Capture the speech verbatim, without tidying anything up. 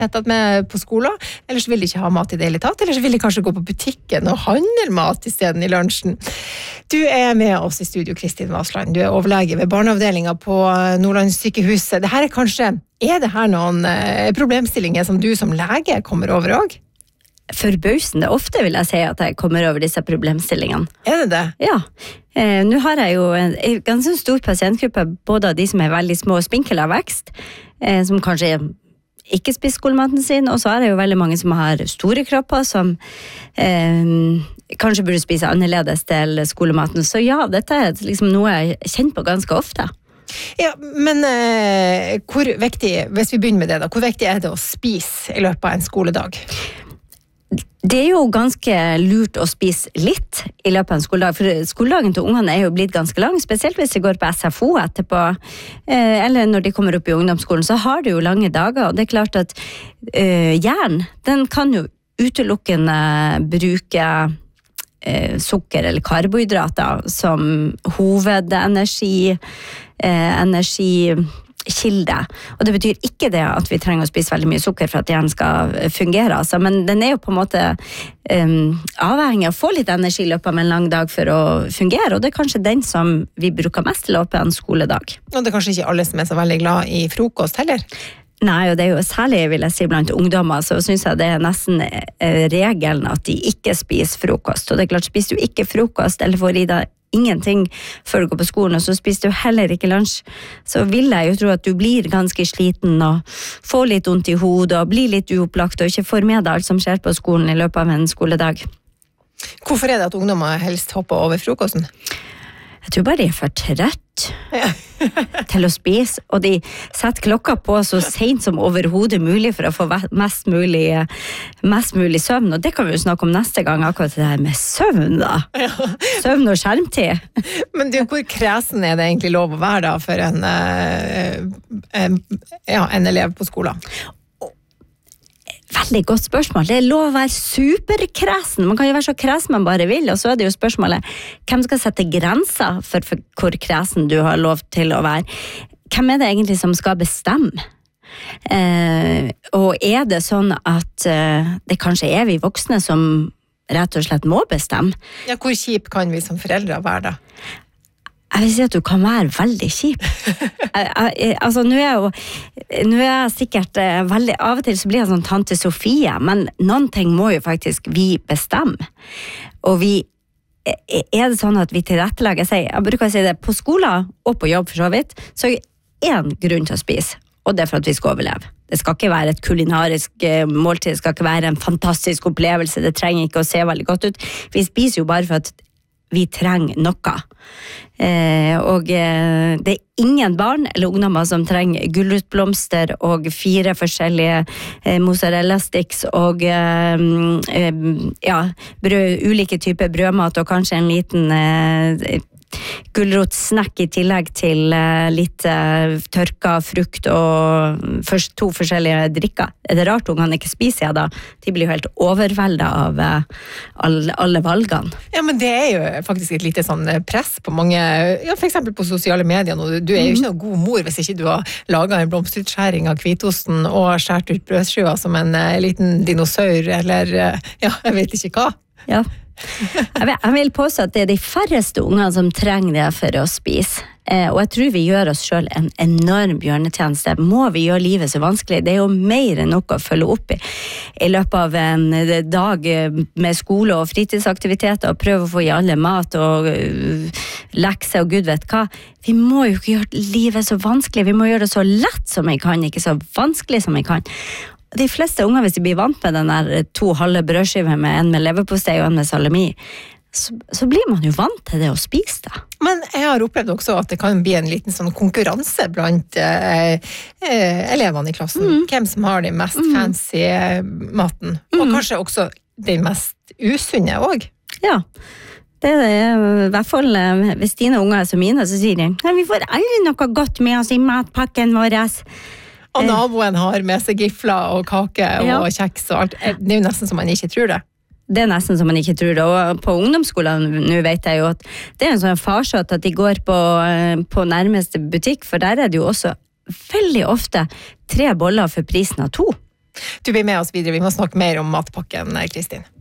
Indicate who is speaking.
Speaker 1: tatt med på skolen, eller så vil de ikke ha mat i det hele tatt, eller så vil de kanskje gå på butikken og handle mat i stedet i lunsjen. Du er med oss i studio, Kristin Vasland. Du er overlege ved barneavdelingen på Nordlandssykehuset. Det her er kanskje, er det her noen problemstillinger som du som lege kommer over også?
Speaker 2: Forbausende ofte vil jeg si at jeg kommer over disse problemstillingene.
Speaker 1: Er det det?
Speaker 2: Ja. Eh, nå har jeg jo en, en ganske stor pasientgruppe, både av de som er veldig små og spinkel av vekst, eh, som kanskje ikke spiser skolematen sin, og så er det jo veldig mange som har store kropper, som eh, kanskje burde spise annerledes til skolematen. Så ja, dette er liksom noe jeg kjenner på ganske ofte.
Speaker 1: Ja, men eh, hvor viktig, hvis vi begynner med det da, hvor viktig er det å spise i løpet av en skoledag?
Speaker 2: Det er jo ganske lurt å spise litt i løpet av en skoledag, for skoledagen til ungene er jo blitt ganske lang, spesielt hvis de går på S F O etterpå, eller når de kommer opp i ungdomsskolen, så har de jo lange dager, og det er klart at uh, hjernen, den kan jo utelukkende bruke uh, sukker eller karbohydrater som hovedenergi, uh, energi, kilde, og det betyr ikke det at vi trenger å spise veldig mye sukker for at hjernen skal fungere, altså. Men den er jo på en måte um, avhengig av å få litt energi i løpet av en lang dag for å fungere, og det er kanskje den som vi bruker mest i løpet av en skoledag.
Speaker 1: Og det er kanskje ikke alle som er så veldig glad i frokost heller?
Speaker 2: Nei, og det er jo særlig, vil jeg si, blant ungdommer, så synes jeg det er nesten regelen at de ikke spiser frokost, og det er klart, spiser du ikke frokost, eller får i deg ingenting før du går på skolen, og så spiser du heller ikke lunsj, så vil jeg jo tro at du blir ganske sliten og får litt ondt i hodet og blir litt uopplagt og ikke får med deg alt som skjer på skolen i løpet av en skoledag.
Speaker 1: Hvorfor er det at ungdommer helst hopper over frokosten?
Speaker 2: Jeg tror bare de er for trøtt ja. til å spise, og de setter klokka på så sent som overhodet mulig for å få mest mulig, mest mulig søvn, og det kan vi jo snakke om neste gang, akkurat det her med søvn da. Ja. Søvn og skjermtid.
Speaker 1: Men du, hvor kresen er det egentlig lov å være da for en, en, ja, en elev på skolen?
Speaker 2: Veldig godt spørsmål. Det er lov å være superkresen. Man kan jo være så kresen man bare vil, og så er det jo spørsmålet, hvem skal sette grenser for, for hvor kresen du har lov til å være? Hvem er det egentlig som skal bestemme? Eh, og er det sånn at eh, det kanskje er vi voksne som rett og slett må bestemme?
Speaker 1: Ja, hvor kjip kan vi som foreldre være da?
Speaker 2: Jeg vil si at du kan være veldig kjip. altså, nå er jeg jo, nå er jeg sikkert veldig, av og til så blir jeg sånn tante Sofie, men noen ting må jo faktisk vi bestemme. Og vi, er det sånn at vi tilrettelegger, jeg, jeg bruker å si det, på skolen og på jobb for så vidt, så er det en grunn til å spise, og det er for at vi skal overleve. Det skal ikke være et kulinarisk måltid, det skal ikke være en fantastisk opplevelse, det trenger ikke å se veldig godt ut. Vi spiser jo bare for at vi trenger noe. Eh, og eh, det er ingen barn eller ungdommer som trenger gulrotblomster og fire forskjellige eh, mozzarella sticks og eh, eh, ja, brød, ulike typer brødmat og kanskje en liten eh, gulrotsnack i tillegg til uh, litt uh, tørka frukt og først to forskjellige drikker. Er det rart ungene ikke spiser jeg da? De blir jo helt overveldet av uh, alle, alle valgene.
Speaker 1: Ja, men det er jo faktisk et lite sånn press på mange, ja, for eksempel på sosiale medier. Og du er jo ikke noen god mor hvis ikke du har laget en blomsterutskjæring av hvitosten og skjært ut brødskiva som en uh, liten dinosaur, eller uh, ja, jeg vet ikke hva.
Speaker 2: Ja. Jeg vil, jeg vil påstå at det er de færreste unger som trenger det for å spise. Eh, og jeg tror vi gjør oss selv en enorm bjørnetjeneste. Må vi gjøre livet så vanskelig? Det er jo mer enn noe å følge opp i. I løpet av en dag med skole og fritidsaktiviteter, og prøve å få i alle mat og uh, lekser og gud vet hva. Vi må jo ikke gjøre livet så vanskelig. Vi må gjøre det så lett som vi kan, ikke så vanskelig som vi kan. De fleste unger, hvis de blir vant med den der to halve brødskiver med en med leverpostei og en med salami, så, så blir man jo vant til det å spise det.
Speaker 1: Men jeg har opplevd også at det kan bli en liten sånn konkurranse blant eh, eh, elevene i klassen. Mm. Hvem som har den mest mm. fancy maten. Og mm. kanskje også den mest usunne også.
Speaker 2: Ja, det er i hvert fall hvis dine unger er som mine, så sier de, nei, vi får aldri noe godt med oss i matpakken vår.
Speaker 1: Og naboen har med seg gifler og kake og ja. Kjeks og alt. Det er jo nesten som man ikke tror det.
Speaker 2: Det er nesten som man ikke tror det. Og på ungdomsskolen nå vet jeg jo at det er en sånn farsott at de går på, på nærmeste butikk, for der er det jo også veldig ofte tre boller for prisen av to.
Speaker 1: Du blir med oss videre, vi må snakke mer om matpakken, Kristin.